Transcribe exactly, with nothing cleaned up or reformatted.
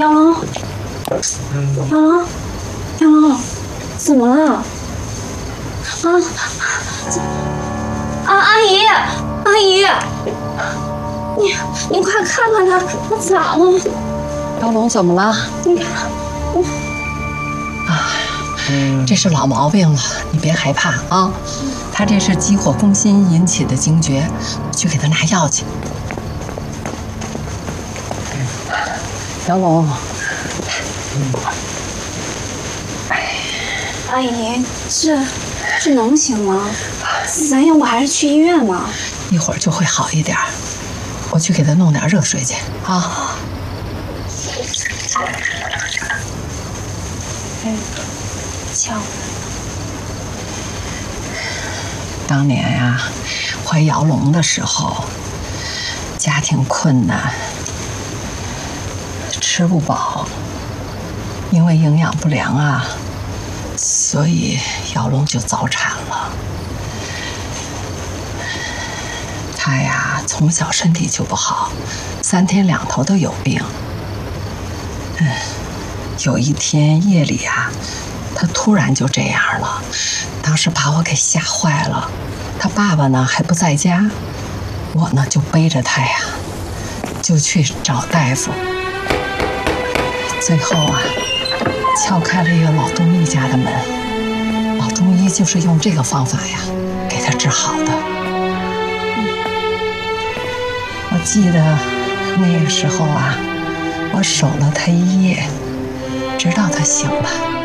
杨龙，杨龙，杨龙，怎么了？啊啊！阿姨，阿姨，你你快看看他，他咋了？ 杨龙怎么了？ 你看，我啊，这是老毛病了，你别害怕啊。他这是急火攻心引起的惊厥，去给他拿药去。杨龙， 阿姨，这这能行吗？咱要不还是去医院吧？ 一会儿就会好一点。我去给他弄点热水去啊。 哎，瞧， 当年呀、啊，怀姚龙的时候，家庭困难，吃不饱，因为营养不良啊，所以姚龙就早产了。他呀，从小身体就不好，三天两头都有病。嗯，有一天夜里啊，他突然就这样了，当时把我给吓坏了。他爸爸呢还不在家，我呢就背着他呀，就去找大夫。最后啊，敲开了一个老中医家的门，老中医就是用这个方法呀，给他治好的。我记得那个时候啊，我守了他一夜，直到他醒了。